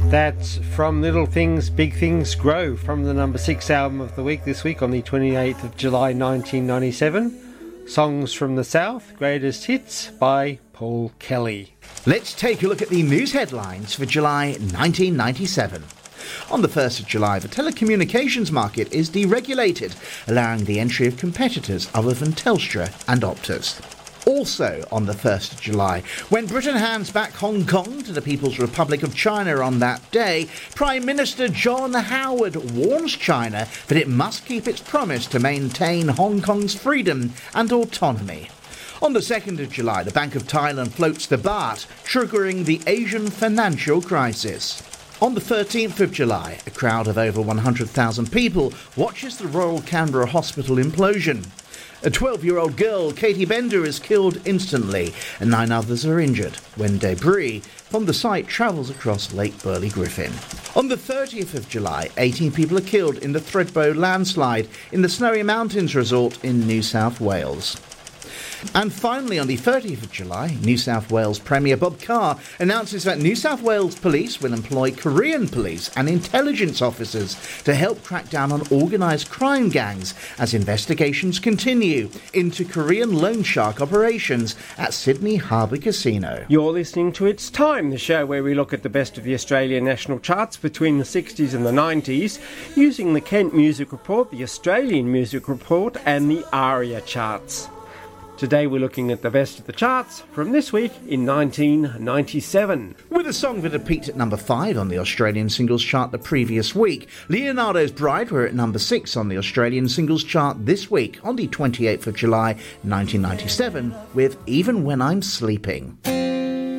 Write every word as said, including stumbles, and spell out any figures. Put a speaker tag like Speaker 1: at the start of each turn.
Speaker 1: That's From Little Things, Big Things Grow, from the number six album of the week this week on the twenty-eighth of July nineteen ninety-seven. Songs from the South, Greatest Hits by Paul Kelly.
Speaker 2: Let's take a look at the news headlines for July nineteen ninety-seven. On the first of July, the telecommunications market is deregulated, allowing the entry of competitors other than Telstra and Optus. Also on the first of July, when Britain hands back Hong Kong to the People's Republic of China on that day, Prime Minister John Howard warns China that it must keep its promise to maintain Hong Kong's freedom and autonomy. On the second of July, the Bank of Thailand floats the baht, triggering the Asian financial crisis. On the thirteenth of July, a crowd of over one hundred thousand people watches the Royal Canberra Hospital implosion. A twelve-year-old girl, Katie Bender, is killed instantly, and nine others are injured when debris from the site travels across Lake Burley Griffin. On the thirtieth of July, eighteen people are killed in the Thredbo landslide in the Snowy Mountains resort in New South Wales. And finally, on the thirtieth of July, New South Wales Premier Bob Carr announces that New South Wales Police will employ Korean police and intelligence officers to help crack down on organised crime gangs as investigations continue into Korean loan shark operations at Sydney Harbour Casino.
Speaker 1: You're listening to It's Time, the show where we look at the best of the Australian national charts between the sixties and the nineties, using the Kent Music Report, the Australian Music Report and the ARIA charts. Today we're looking at the best of the charts from this week in nineteen ninety-seven.
Speaker 2: With a song that had peaked at number five on the Australian singles chart the previous week, Leonardo's Bride were at number six on the Australian singles chart this week on the twenty-eighth of July nineteen ninety-seven with Even When I'm Sleeping.